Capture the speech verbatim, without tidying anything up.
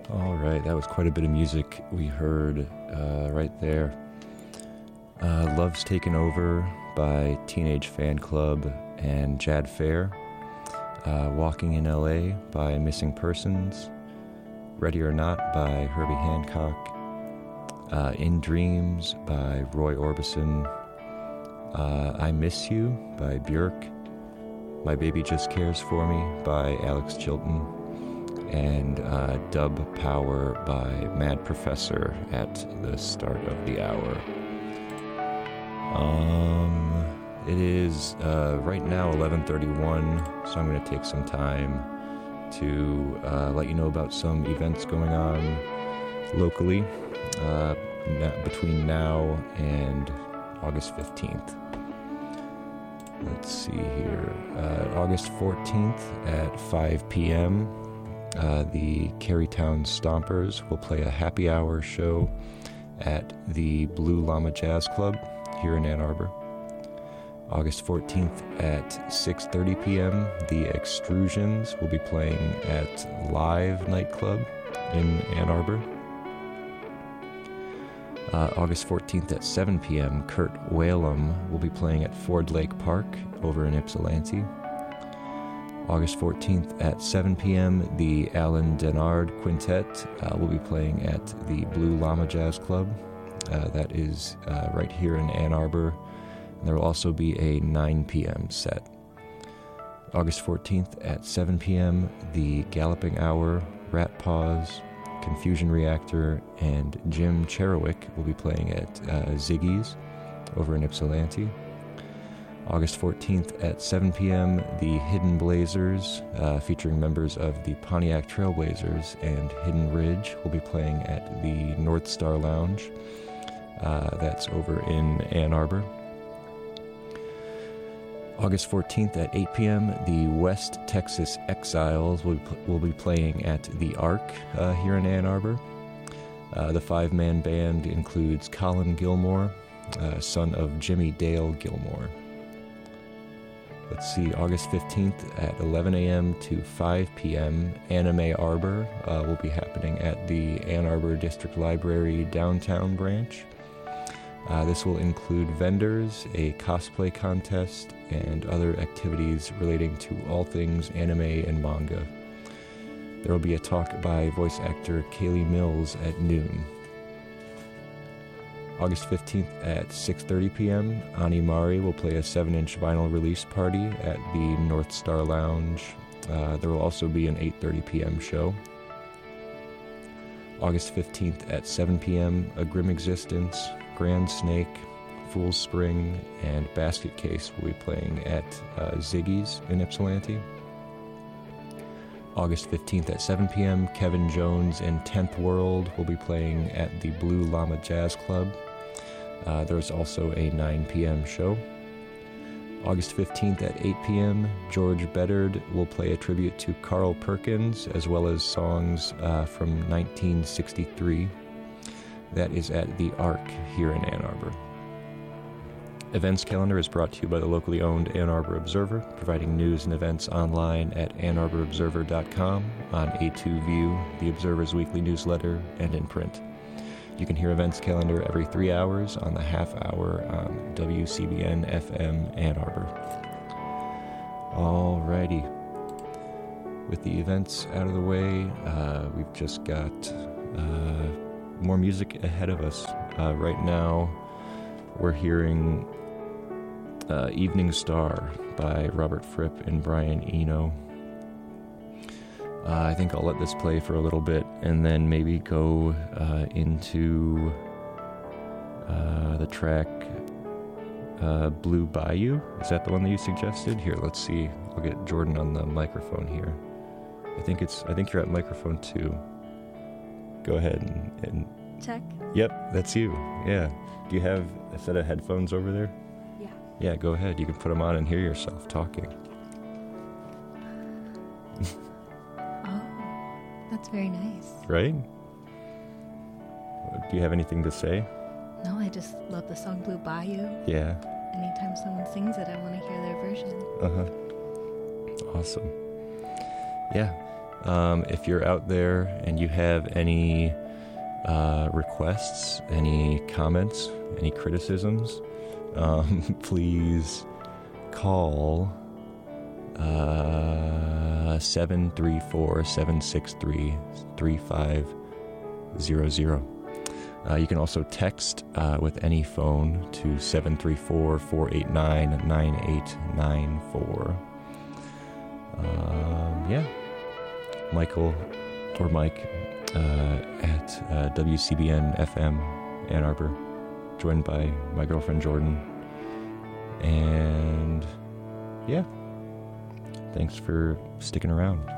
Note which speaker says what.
Speaker 1: All right, that was quite a bit of music we heard uh, right there. Uh, Love's Taken Over by Teenage Fan Club and Jad Fair. Uh, Walking in L A by Missing Persons. Ready or Not by Herbie Hancock. Uh, In Dreams by Roy Orbison. Uh, I Miss You by Björk. My Baby Just Cares For Me by Alex Chilton. And uh, Dub Power by Mad Professor at the start of the hour. Um, it is uh, right now eleven thirty-one, so I'm going to take some time to uh, let you know about some events going on locally uh, between now and August fifteenth. Let's see here. Uh, August fourteenth at five p.m., Uh, the Carytown Stompers will play a happy hour show at the Blue Llama Jazz Club here in Ann Arbor. August fourteenth at six thirty p.m., the Extrusions will be playing at Live Nightclub in Ann Arbor. Uh, August fourteenth at seven p.m., Kurt Whalum will be playing at Ford Lake Park over in Ypsilanti. August fourteenth at seven p.m., the Alan Denard Quintet uh, will be playing at the Blue Llama Jazz Club. Uh, that is uh, right here in Ann Arbor. And there will also be a nine p.m. set. August fourteenth at seven p.m., the Galloping Hour, Rat Paws, Confusion Reactor, and Jim Cherowick will be playing at uh, Ziggy's over in Ypsilanti. August fourteenth at seven p.m., the Hidden Blazers, uh, featuring members of the Pontiac Trailblazers and Hidden Ridge, will be playing at the North Star Lounge. Uh, that's over in Ann Arbor. August fourteenth at eight p.m., the West Texas Exiles will be, will be playing at the Ark uh, here in Ann Arbor. Uh, the five-man band includes Colin Gilmore, uh, son of Jimmy Dale Gilmore. Let's see, August fifteenth at eleven a.m. to five p.m., Anime Arbor uh, will be happening at the Ann Arbor District Library downtown branch. Uh, this will include vendors, a cosplay contest, and other activities relating to all things anime and manga. There will be a talk by voice actor Kaylee Mills at noon. August fifteenth at six thirty p.m., Ani Mari will play a seven-inch vinyl release party at the North Star Lounge. Uh, there will also be an eight thirty p.m. show. August fifteenth at seven p.m., A Grim Existence, Grand Snake, Fool's Spring, and Basket Case will be playing at uh, Ziggy's in Ypsilanti. August fifteenth at seven p.m., Kevin Jones and tenth World will be playing at the Blue Llama Jazz Club. Uh, there's also a nine p.m. show. August fifteenth at eight p.m., George Bedard will play a tribute to Carl Perkins, as well as songs uh, from nineteen sixty-three. That is at the Ark here in Ann Arbor. Events calendar is brought to you by the locally owned Ann Arbor Observer, providing news and events online at ann arbor observer dot com, on A two View, the Observer's weekly newsletter, and in print. You can hear events calendar every three hours on the half hour on W C B N F M Ann Arbor. Alrighty. With the events out of the way, uh, we've just got uh, more music ahead of us. Uh, right now, we're hearing uh, Evening Star by Robert Fripp and Brian Eno. Uh, I think I'll let this play for a little bit and then maybe go uh, into uh, the track uh, Blue Bayou. Is that the one that you suggested? Here, let's see. I'll get Jordan on the microphone here. I think it's. I think you're at microphone two. Go ahead and, and
Speaker 2: check.
Speaker 1: Yep, that's you. Yeah. Do you have a set of headphones over there?
Speaker 2: Yeah.
Speaker 1: Yeah, go ahead. You can put them on and hear yourself talking.
Speaker 2: That's very nice.
Speaker 1: Right? Do you have anything to say?
Speaker 2: No, I just love the song Blue Bayou.
Speaker 1: Yeah.
Speaker 2: Anytime someone sings it, I want to hear their version.
Speaker 1: Uh-huh. Awesome. Yeah. Um, if you're out there and you have any uh, requests, any comments, any criticisms, um, please call uh, seven three four, seven six three, three five zero zero. Uh, you can also text uh, with any phone to seven three four, four eight nine, nine eight nine four. Um, yeah. Michael or Mike uh, at uh, W C B N F M Ann Arbor, joined by my girlfriend Jordan. And yeah, thanks for sticking around.